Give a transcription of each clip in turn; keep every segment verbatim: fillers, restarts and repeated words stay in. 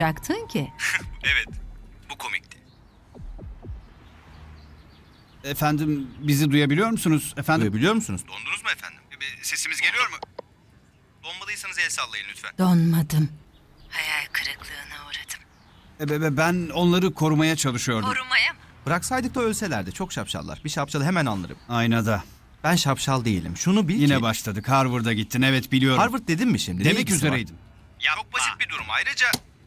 Bıraktın ki. Evet, bu komikti. Efendim bizi duyabiliyor musunuz? Efendim Duyabiliyor musunuz? Dondunuz mu efendim? E, Sesimiz geliyor mu? Donmadıysanız el sallayın lütfen. Donmadım. Hayal kırıklığına uğradım. E, be- be- ben onları korumaya çalışıyordum. Korumaya mı? Bıraksaydık da ölselerdi. Çok şapşallar. Bir şapşalı hemen anlarım. Aynada. Ben şapşal değilim. Şunu bil Yine ki... başladık. Harvard'a gittin. Evet biliyorum. Harvard dedim mi şimdi? Ne Demek ilgisi var? üzereydim. Ya çok basit bir durum. Ayrıca...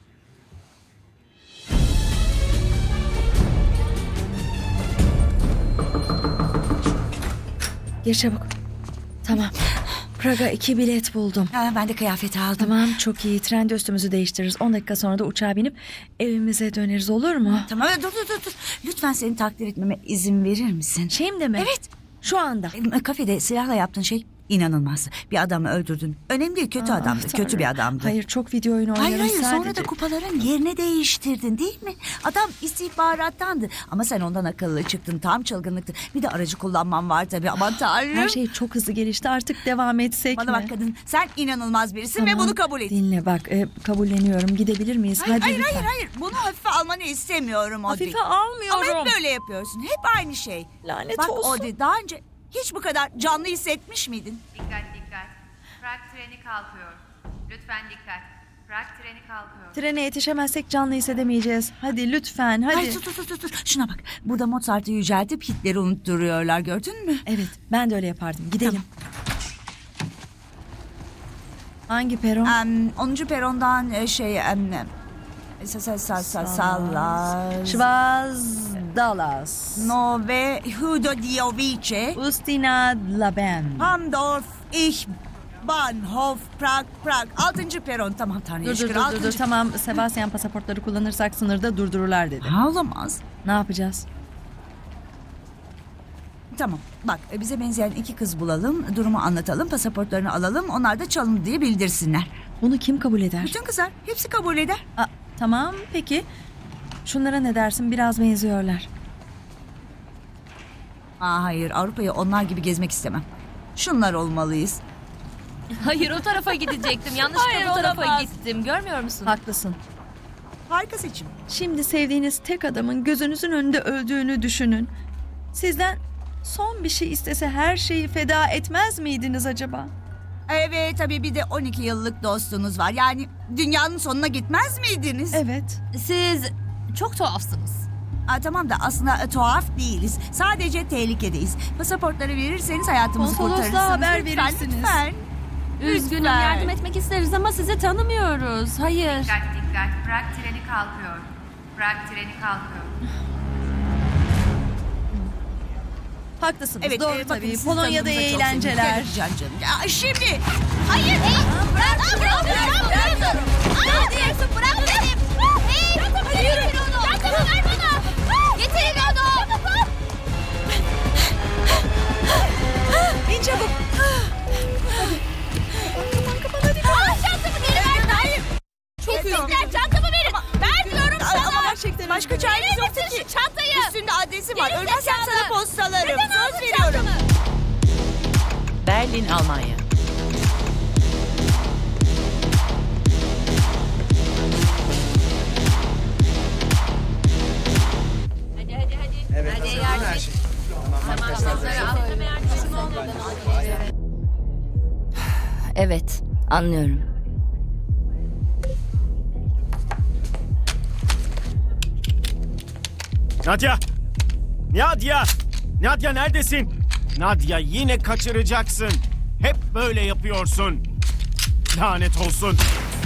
Gir çabuk. Tamam. Praga iki bilet buldum. Ha, ben de kıyafet aldım. Tamam çok iyi. Trende üstümüzü değiştiririz. on dakika sonra da uçağa binip evimize döneriz olur mu? Tamam dur dur dur. dur. Lütfen seni takdir etmeme izin verir misin? Şimdi mi? Evet. Şu anda. E, Kafede silahla yaptığın şey inanılmaz. Bir adamı öldürdün. Önemli değil, kötü Ah, adamdı. Tanrım. Kötü bir adamdı. Hayır çok video oyunu oynuyoruz Hayır hayır sadece. sonra da kupaların yerini değiştirdin değil mi? Adam istihbarattandı ama sen ondan akıllı çıktın, tam çılgınlıktı. Bir de aracı kullanman var tabii, aman tanrım. Her şey çok hızlı gelişti artık devam etsek Bana mi? bak kadın, sen inanılmaz birisin ve Tamam, bunu kabul et. Dinle bak e, kabulleniyorum gidebilir miyiz? Hayır Hadi hayır, lütfen. hayır hayır bunu hafife almanı istemiyorum Odi. Hafife almıyorum. Ama hep böyle yapıyorsun, hep aynı şey. Lanet bak olsun. Odi, daha önce hiç bu kadar canlı hissetmiş miydin? Dikkat dikkat. Prag treni kalkıyor. Lütfen dikkat. Prag treni kalkıyor. Trene yetişemezsek canlı hissedemeyeceğiz. Hadi lütfen hadi. Hayır dur dur dur dur. Şuna bak, burada Mozart'ı yüceltip Hitler'i unutturuyorlar, gördün mü? Evet ben de öyle yapardım. Gidelim. Hangi peron? Um, onuncu perondan e, şey... Um, sa, sa, sa, sa, Salas... Schwarzdalas. Nove Hudo Diovice... Ustina Laben. Hamdorf, Ich, Bahnhof, Prag, Prag. Altıncı peron. Tamam Tanrı'ya Dur dur şükür. dur, dur altıncı... dur tamam. Sebastian pasaportları kullanırsak sınırda durdururlar dedi. Ha, olamaz. Ne yapacağız? Tamam bak, e, bize benzeyen iki kız bulalım. Durumu anlatalım, pasaportlarını alalım. Onlar da çalındı diye bildirsinler. Bunu kim kabul eder? Bütün kızlar hepsi kabul eder. Aa, tamam peki. Şunlara ne dersin? Biraz benziyorlar. Aa, hayır, Avrupa'yı onlar gibi gezmek istemem. Şunlar olmalıyız. Hayır o tarafa gidecektim. Yanlışlıkla Hayır, bu tarafa olamaz. gittim. Görmüyor musun? Haklısın. Harika seçim. Şimdi sevdiğiniz tek adamın gözünüzün önünde öldüğünü düşünün. Sizden son bir şey istese her şeyi feda etmez miydiniz acaba? Evet tabii, bir de on iki yıllık dostunuz var. Yani dünyanın sonuna gitmez miydiniz? Evet. Siz çok tuhafsınız. Aa, tamam da aslında e, tuhaf değiliz. Sadece tehlikedeyiz. Pasaportları verirseniz hayatımızı Konsolosluğa kurtarırsınız. haber lütfen, verirsiniz. Lütfen. Üzgünüm Lütfen. yardım etmek isteriz ama sizi tanımıyoruz. Hayır. Dikkat dikkat. Prag treni kalkıyor. Prag treni kalkıyor. Haklısınız. Evet, Doğru e, bakın, tabii. sizi Polonya'da tanıdığımıza iyi çok eğlenceler. sevindim. Can canım. Ya, şimdi. Hayır. Hey, bırak, bırak, bırak, bırak, bırak. Ne diyorsun? Bırak dedim. Hey, getirin onu. Çantamı ver bana. Getirin onu. Bin çabuk. Aa, çantamı geri ver. Hayır. Çok Kesinlikle çantamı verin. Ver diyorum Ama sana. gerçekten başka çaremiz yoktu Verin ki. şu çantayı. Üstünde adresi var. Geri Ölmezsen zekalı. sana postalarım. Neden Söz aldın veriyorum. çantamı? Berlin, Almanya. Hadi hadi hadi. Evet, hadi yardım et. Tamam, kızları atlamaya yardımcı olmadan. Evet, anlıyorum. Nadia! Nadia! Nadia neredesin? Nadia yine kaçıracaksın. Hep böyle yapıyorsun. Lanet olsun.